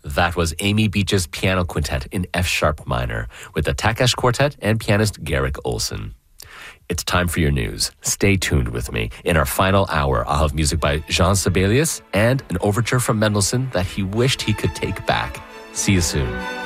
That was Amy Beach's Piano Quintet in F-sharp minor with the Takesh Quartet and pianist Garrick Olson. It's time for your news. Stay tuned with me. In our final hour, I'll have music by Jean Sibelius and an overture from Mendelssohn that he wished he could take back. See you soon.